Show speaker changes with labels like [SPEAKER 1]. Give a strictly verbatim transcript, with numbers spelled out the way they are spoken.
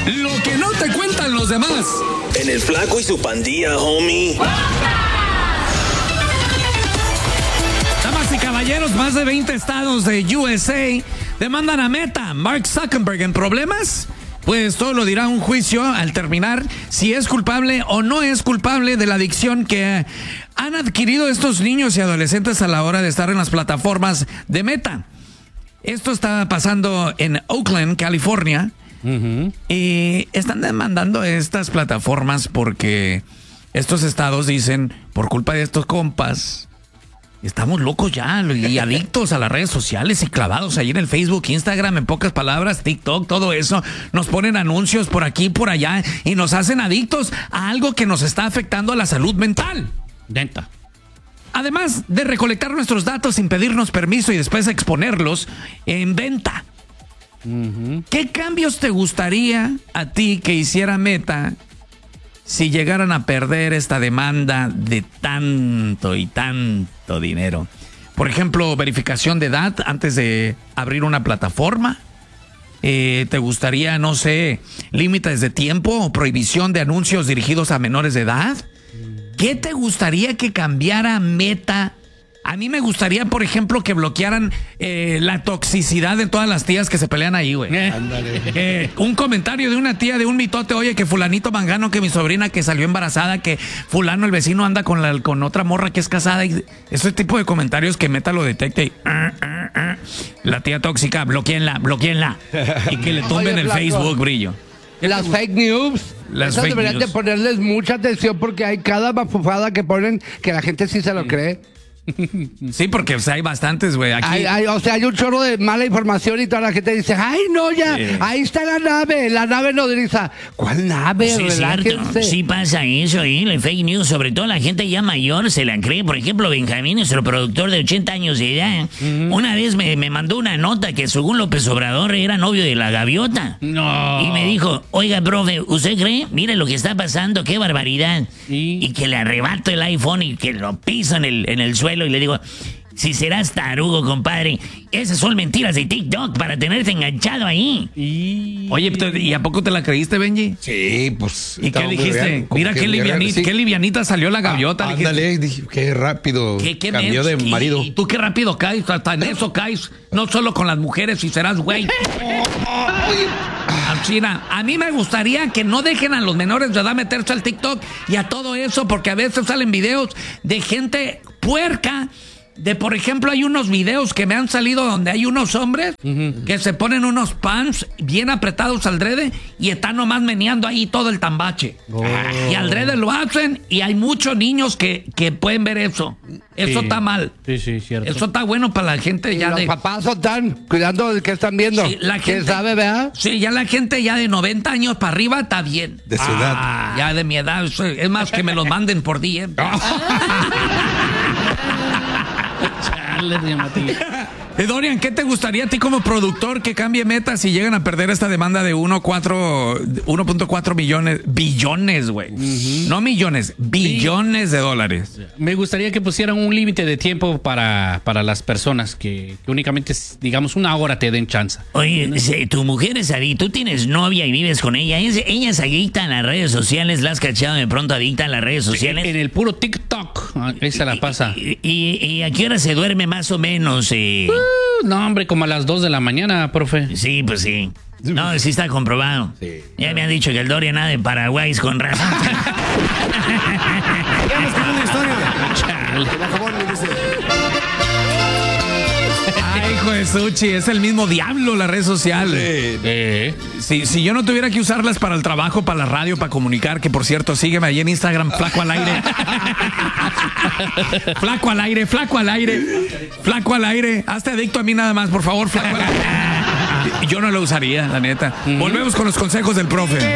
[SPEAKER 1] Lo que no te cuentan los demás.
[SPEAKER 2] En el Flaco y su pandilla, homie.
[SPEAKER 1] Damas y caballeros, más de veinte estados de U S A demandan a Meta, Mark Zuckerberg, en problemas. Pues todo lo dirá un juicio al terminar si es culpable o no es culpable de la adicción que han adquirido estos niños y adolescentes a la hora de estar en las plataformas de Meta. Esto está pasando en Oakland, California. Uh-huh. Y están demandando estas plataformas porque estos estados dicen, por culpa de estos compas, estamos locos ya y adictos a las redes sociales y clavados ahí en el Facebook, Instagram, en pocas palabras, TikTok, todo eso. Nos ponen anuncios por aquí y por allá y nos hacen adictos a algo que nos está afectando a la salud mental.
[SPEAKER 3] Denta.
[SPEAKER 1] Además de recolectar nuestros datos sin pedirnos permiso y después exponerlos en venta. Uh-huh. ¿Qué cambios te gustaría a ti que hiciera Meta si llegaran a perder esta demanda de tanto y tanto dinero? Por ejemplo, verificación de edad antes de abrir una plataforma. Eh, ¿Te gustaría, no sé, límites de tiempo o prohibición de anuncios dirigidos a menores de edad? ¿Qué te gustaría que cambiara Meta? A mí me gustaría, por ejemplo, que bloquearan eh, la toxicidad de todas las tías que se pelean ahí, güey. Eh, eh, un comentario de una tía de un mitote, oye, que fulanito mangano, que mi sobrina que salió embarazada, que fulano el vecino anda con, la, con otra morra que es casada. Y ese tipo de comentarios que Meta lo detecte y... Uh, uh, uh, la tía tóxica, bloqueenla, bloqueenla. Y que le tumben el Facebook, brillo.
[SPEAKER 4] Las fake news,
[SPEAKER 1] Las
[SPEAKER 4] esas
[SPEAKER 1] fake
[SPEAKER 4] deberían
[SPEAKER 1] news.
[SPEAKER 4] de ponerles mucha atención porque hay cada bafufada que ponen que la gente sí se lo cree.
[SPEAKER 1] Sí, porque o sea, hay bastantes, güey. Aquí...
[SPEAKER 4] Hay, hay, o sea, hay un chorro de mala información y toda la gente dice, ay, no, ya, sí. Ahí está la nave, la nave nodriza. ¿Cuál nave?
[SPEAKER 5] Sí, es cierto. Sí pasa eso, ¿eh? El fake news, sobre todo la gente ya mayor se la cree. Por ejemplo, Benjamín, nuestro productor de ochenta años de edad, uh-huh. Una vez me, me mandó una nota que según López Obrador era novio de la gaviota.
[SPEAKER 3] No.
[SPEAKER 5] Y me dijo, oiga, profe, ¿usted cree? Mire lo que está pasando, qué barbaridad. ¿Y? Y que le arrebato el iPhone y que lo piso en el, en el suelo. Y le digo, si serás tarugo, compadre, esas son mentiras de TikTok para tenerte enganchado ahí.
[SPEAKER 1] Y... Oye, ¿y a poco te la creíste, Benji?
[SPEAKER 6] Sí, pues.
[SPEAKER 1] ¿Y qué dijiste? Mira qué livianita, sí. Qué livianita salió la gaviota.
[SPEAKER 6] Ah, ándale, dije, qué rápido
[SPEAKER 1] ¿Qué, qué
[SPEAKER 6] cambió de marido.
[SPEAKER 1] ¿Y tú qué rápido caes? Hasta en eso caes. No solo con las mujeres, si serás güey. China, a mí me gustaría que no dejen a los menores de edad meterse al TikTok y a todo eso, porque a veces salen videos de gente puerca. De, por ejemplo, hay unos videos que me han salido donde hay unos hombres uh-huh. que se ponen unos pants bien apretados al drede y están nomás meneando ahí todo el tambache. Oh. Y al drede lo hacen y hay muchos niños que, que pueden ver eso. Eso sí. Está mal.
[SPEAKER 3] Sí, sí, cierto.
[SPEAKER 1] Eso está bueno para la gente
[SPEAKER 4] y
[SPEAKER 1] ya
[SPEAKER 4] los
[SPEAKER 1] de...
[SPEAKER 4] Los papás están cuidando de qué están viendo.
[SPEAKER 1] Sí, la gente,
[SPEAKER 4] ¿quién sabe, verdad?
[SPEAKER 1] Sí, ya la gente ya de noventa años para arriba está bien.
[SPEAKER 6] De su
[SPEAKER 1] ah, edad. Ya de mi edad. Es más, que me los manden por D M. Eh, Dorian, ¿qué te gustaría a ti como productor que cambie Meta si llegan a perder esta demanda de uno punto cuatro millones, billones, güey? Uh-huh. No millones, billones de dólares.
[SPEAKER 3] Me gustaría que pusieran un límite de tiempo para, para las personas que, que únicamente, digamos, una hora te den chance.
[SPEAKER 5] Oye, ¿no? Tu mujer es adicta, tú tienes novia y vives con ella, ¿Es, ella es adicta a las redes sociales, la has cachado de pronto adicta a las redes sociales.
[SPEAKER 3] En, en el puro TikTok, esa la pasa.
[SPEAKER 5] ¿Y, y, y a qué hora se duerme más o menos? Eh?
[SPEAKER 3] Uh, no, hombre, como a las dos de la mañana, profe.
[SPEAKER 5] Sí, pues sí. No, sí está comprobado. Sí. Ya me han dicho que el Dorian nada de Paraguay es con razón.
[SPEAKER 6] Vamos con una historia. Chale.
[SPEAKER 1] Ay, hijo de Suchi, es el mismo diablo la red social. Sí. Eh. Si, si yo no tuviera que usarlas para el trabajo, para la radio, para comunicar, que por cierto, sígueme ahí en Instagram, Flaco al Aire. Flaco al aire, flaco al aire, flaco al aire. Hazte adicto a mí nada más, por favor, flaco al aire. Yo no lo usaría, la neta. Volvemos con los consejos del profe.